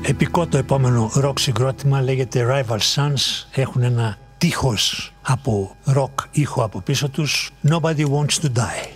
Επικό το επόμενο rock συγκρότημα, λέγεται Rival Sons. Έχουν ένα τείχος από rock ήχο από πίσω τους. Nobody Wants to Die.